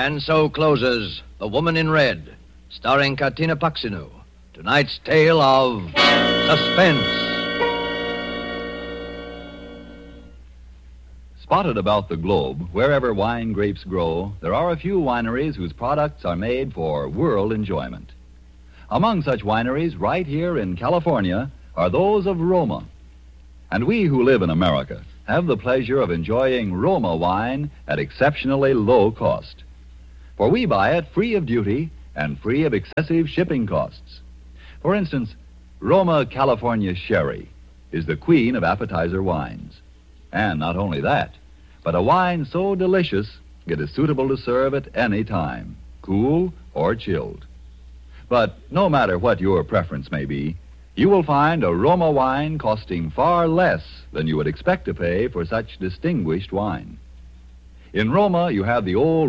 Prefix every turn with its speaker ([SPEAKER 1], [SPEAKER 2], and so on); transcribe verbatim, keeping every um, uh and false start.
[SPEAKER 1] And so closes The Woman in Red, starring Katina Paxinu. Tonight's tale of suspense.
[SPEAKER 2] Spotted about the globe, wherever wine grapes grow, there are a few wineries whose products are made for world enjoyment. Among such wineries, right here in California, are those of Roma. And we who live in America have the pleasure of enjoying Roma wine at exceptionally low cost. For we buy it free of duty and free of excessive shipping costs. For instance, Roma California Sherry is the queen of appetizer wines. And not only that, but a wine so delicious it is suitable to serve at any time, cool or chilled. But no matter what your preference may be, you will find a Roma wine costing far less than you would expect to pay for such distinguished wine. In Roma, you have the old